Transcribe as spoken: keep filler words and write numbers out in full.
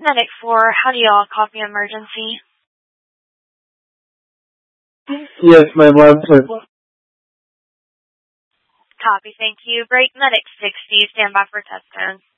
Medic four, how do y'all copy emergency? Yes, my love, sir. Copy, thank you. Break Medic sixty, stand by for test zone.